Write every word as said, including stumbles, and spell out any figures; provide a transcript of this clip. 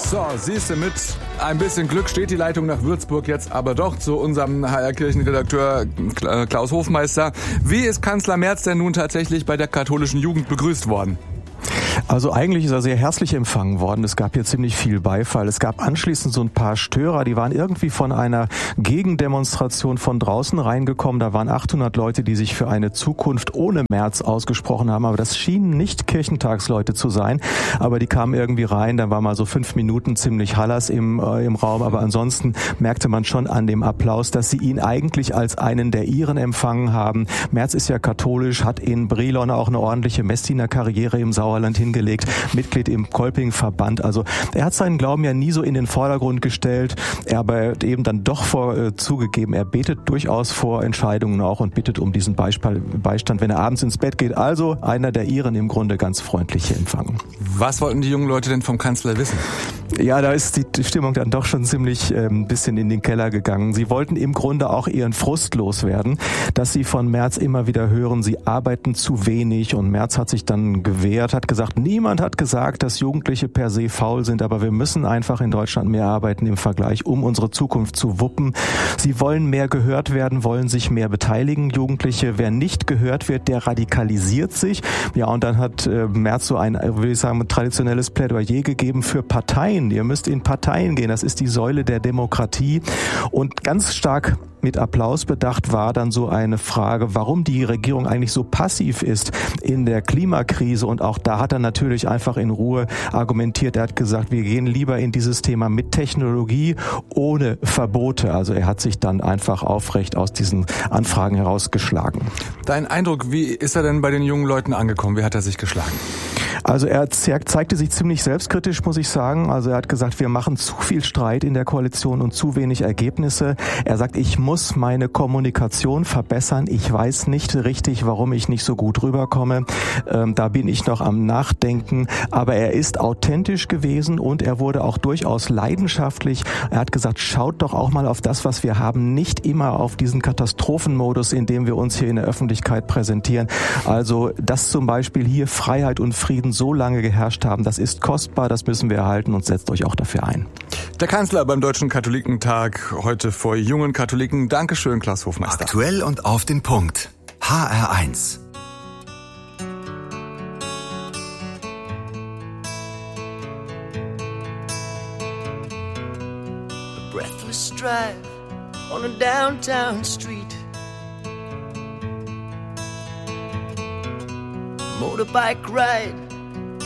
So, siehst du, mit ein bisschen Glück steht die Leitung nach Würzburg jetzt aber doch zu unserem H R-Kirchenredakteur Klaus Hofmeister. Wie ist Kanzler Merz denn nun tatsächlich bei der katholischen Jugend begrüßt worden? Also eigentlich ist er sehr herzlich empfangen worden. Es gab hier ziemlich viel Beifall. Es gab anschließend so ein paar Störer, die waren irgendwie von einer Gegendemonstration von draußen reingekommen. Da waren achthundert Leute, die sich für eine Zukunft ohne Merz ausgesprochen haben. Aber das schienen nicht Kirchentagsleute zu sein. Aber die kamen irgendwie rein. Da war mal so fünf Minuten ziemlich Hallas im, äh, im Raum. Aber ansonsten merkte man schon an dem Applaus, dass sie ihn eigentlich als einen der ihren empfangen haben. Merz ist ja katholisch, hat in Brilon auch eine ordentliche Messdiener-Karriere im Sauerland hingelegt. Mitglied im Kolping-Verband. Also er hat seinen Glauben ja nie so in den Vordergrund gestellt, er aber eben dann doch vor, äh, zugegeben, er betet durchaus vor Entscheidungen auch und bittet um diesen Beistand, wenn er abends ins Bett geht. Also einer der ihren im Grunde ganz freundlich empfangen. Was wollten die jungen Leute denn vom Kanzler wissen? Ja, da ist die Stimmung dann doch schon ziemlich ein ähm, bisschen in den Keller gegangen. Sie wollten im Grunde auch ihren Frust loswerden, dass sie von Merz immer wieder hören, sie arbeiten zu wenig, und Merz hat sich dann gewehrt, hat gesagt, niemand hat gesagt, dass Jugendliche per se faul sind, aber wir müssen einfach in Deutschland mehr arbeiten im Vergleich, um unsere Zukunft zu wuppen. Sie wollen mehr gehört werden, wollen sich mehr beteiligen, Jugendliche. Wer nicht gehört wird, der radikalisiert sich. Ja, und dann hat äh, Merz so ein, würde ich sagen, traditionelles Plädoyer gegeben für Parteien. Ihr müsst in Parteien gehen, das ist die Säule der Demokratie. Und ganz stark mit Applaus bedacht war dann so eine Frage, warum die Regierung eigentlich so passiv ist in der Klimakrise. Und auch da hat er natürlich einfach in Ruhe argumentiert. Er hat gesagt, wir gehen lieber in dieses Thema mit Technologie, ohne Verbote. Also er hat sich dann einfach aufrecht aus diesen Anfragen herausgeschlagen. Dein Eindruck, wie ist er denn bei den jungen Leuten angekommen? Wie hat er sich geschlagen? Also er zeigte sich ziemlich selbstkritisch, muss ich sagen. Also er hat gesagt, wir machen zu viel Streit in der Koalition und zu wenig Ergebnisse. Er sagt, ich muss meine Kommunikation verbessern. Ich weiß nicht richtig, warum ich nicht so gut rüberkomme. Ähm, da bin ich noch am Nachdenken. Aber er ist authentisch gewesen und er wurde auch durchaus leidenschaftlich. Er hat gesagt, schaut doch auch mal auf das, was wir haben, nicht immer auf diesen Katastrophenmodus, in dem wir uns hier in der Öffentlichkeit präsentieren. Also, dass zum Beispiel hier Freiheit und Frieden so lange geherrscht haben, das ist kostbar, das müssen wir erhalten, und setzt euch auch dafür ein. Der Kanzler beim Deutschen Katholikentag heute vor jungen Katholiken. Dankeschön, Klaus Hofmeister. Aktuell und auf den Punkt. H R eins. A breathless drive on a downtown street. Motorbike ride